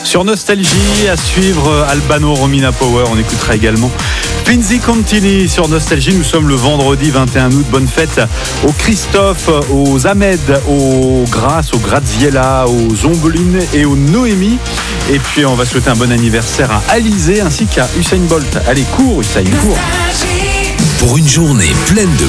Sur Nostalgie, à suivre Albano, Romina Power. On écoutera également Finzi Contini sur Nostalgie. Nous sommes le vendredi 21 août. Bonne fête aux Christophe, aux Ahmed, aux Grace, aux Graziella, aux Zombeline et aux Noémie. Et puis on va souhaiter un bon anniversaire à Alizé ainsi qu'à Usain Bolt. Allez, cours Usain, cours. Pour une journée pleine de